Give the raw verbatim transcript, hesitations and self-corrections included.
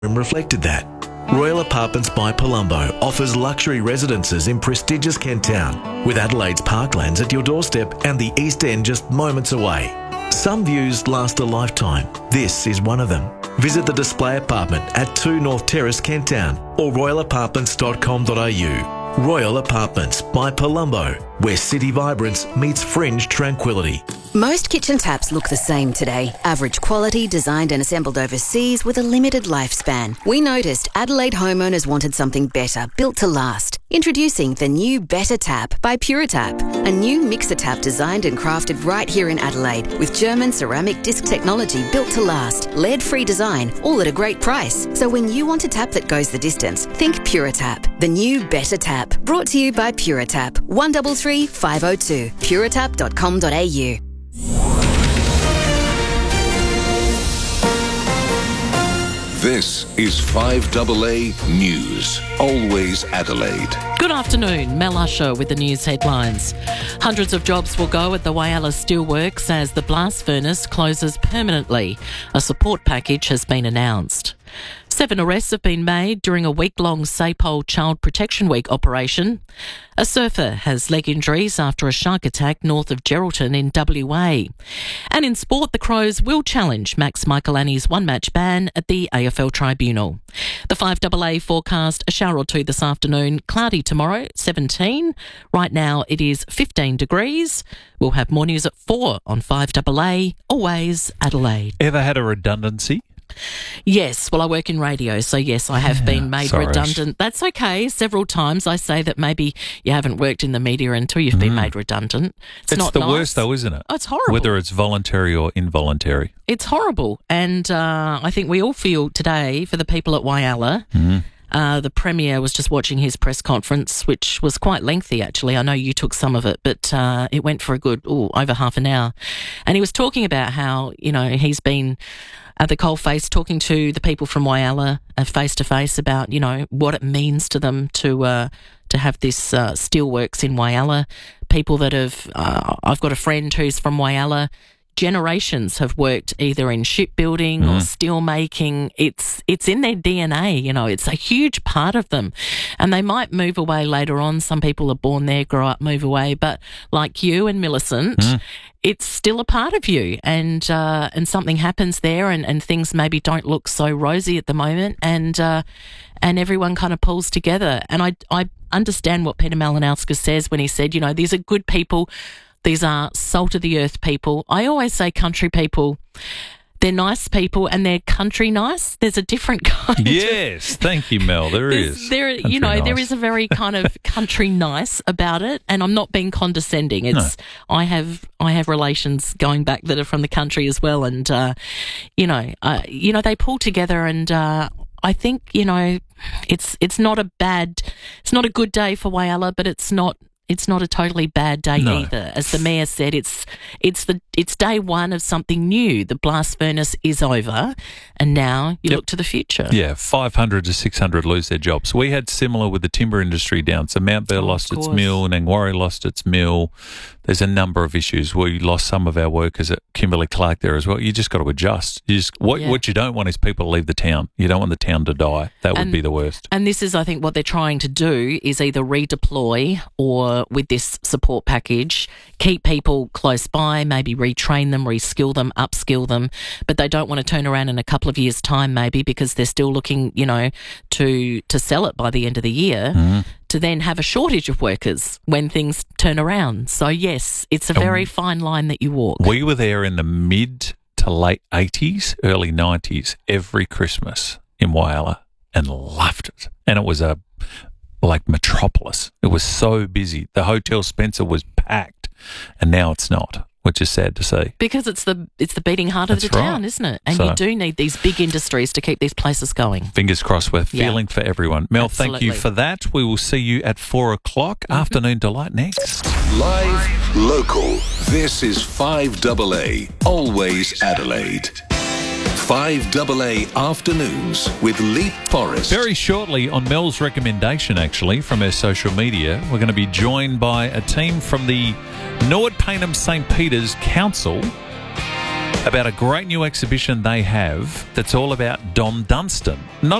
reflected that. Royal Apartments by Palumbo offers luxury residences in prestigious Kent Town, with Adelaide's parklands at your doorstep and the East End just moments away. Some views last a lifetime. This is one of them. Visit the display apartment at two North Terrace, Kent Town, or royal apartments dot com dot a u. Royal Apartments by Palumbo, where city vibrance meets fringe tranquility. Most kitchen taps look the same today. Average quality, designed and assembled overseas with a limited lifespan. We noticed Adelaide homeowners wanted something better, built to last. Introducing the new Better Tap by PuraTap, a new mixer tap designed and crafted right here in Adelaide with German ceramic disc technology built to last, lead-free design, all at a great price. So when you want a tap that goes the distance, think PuraTap, the new Better Tap. Brought to you by PuraTap, one three three five oh two, puratap dot com dot a u. This is five A A News, always Adelaide. Good afternoon, Mel Usher with the news headlines. Hundreds of jobs will go at the Whyalla Steelworks as the blast furnace closes permanently. A support package has been announced. Seven arrests have been made during a week-long SAPOL Child Protection Week operation. A surfer has leg injuries after a shark attack north of Geraldton in W A. And in sport, the Crows will challenge Max Michelani's one-match ban at the A F L Tribunal. The five A A forecast, a shower or two this afternoon, cloudy tomorrow, seventeen. Right now it is fifteen degrees. We'll have more news at four on five A A, always Adelaide. Ever had a redundancy? Yes, well, I work in radio, so yes, I have Yeah, been made sorry. redundant. That's okay. Several times I say that maybe you haven't worked in the media until you've been made redundant. It's, It's not the nice. worst, though, isn't it? Oh, it's horrible. Whether it's voluntary or involuntary. It's horrible. And uh, I think we all feel today for the people at Whyalla. Uh, the Premier was just watching his press conference, which was quite lengthy, actually. I know you took some of it, but uh, it went for a good, ooh, over half an hour. And he was talking about how, you know, he's been at the coalface talking to the people from Whyalla uh, face-to-face about, you know, what it means to them to uh, to have this uh, steelworks in Whyalla. People that have, uh, I've got a friend who's from Whyalla. Generations have worked either in shipbuilding or steel making. It's it's in their D N A, you know, it's a huge part of them. And they might move away later on. Some people are born there, grow up, move away. But like you and Millicent, mm. it's still a part of you. And uh, and something happens there and, and things maybe don't look so rosy at the moment. And uh, and everyone kind of pulls together. And I, I understand what Peter Malinowski says when he said, you know, these are good people. These are salt-of-the-earth people. I always say country people. They're nice people and they're country nice. There's a different kind. Yes, of, thank you, Mel. There there's, is. There, Country you know, nice. there is a very kind of country nice about it, and I'm not being condescending. It's no. I have I have relations going back that are from the country as well, and uh, you know, uh, you know, they pull together, and uh, I think you know, it's it's not a bad, it's not a good day for Whyalla, but it's not. It's not a totally bad day no. either. As the Mayor said, it's it's the it's day one of something new. The blast furnace is over, and now you yep. look to the future. Yeah, five hundred to six hundred lose their jobs. We had similar with the timber industry down. So Mount Bell oh, lost its mill, Nangwarry lost its mill. There's a number of issues. We lost some of our workers at Kimberley Clark there as well. You just got to adjust. You just what yeah. what you don't want is people to leave the town. You don't want the town to die. That would and, be the worst. And this is, I think, what they're trying to do is either redeploy or with this support package, keep people close by, maybe retrain them, reskill them, upskill them, but they don't want to turn around in a couple of years' time maybe because they're still looking, you know, to to sell it by the end of the year, mm-hmm. to then have a shortage of workers when things turn around. So, yes, it's a very um, fine line that you walk. We were there in the mid to late eighties, early nineties, every Christmas in Whyalla and loved it. And it was a like metropolis. It was so busy. The Hotel Spencer was packed, and now it's not, which is sad to see. Because it's the it's the beating heart of That's the right. town, isn't it? And so, you do need these big industries to keep these places going. Fingers crossed, we're yeah. feeling for everyone. Mel, Absolutely. thank you for that. We will see you at four o'clock. Mm-hmm. Afternoon Delight next. Live, local. This is five A A, always Adelaide. five A A Afternoons with Leap Forest. Very shortly, on Mel's recommendation, actually, from her social media, we're going to be joined by a team from the Norwood Payneham St Peter's Council about a great new exhibition they have that's all about Dom Dunstan. Not